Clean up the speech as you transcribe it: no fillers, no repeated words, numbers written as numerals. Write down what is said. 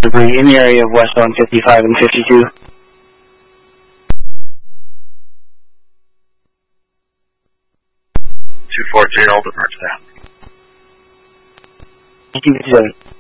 debris in the area of westbound 55 and 52. 240, I'll depart to that. Thank you, 57.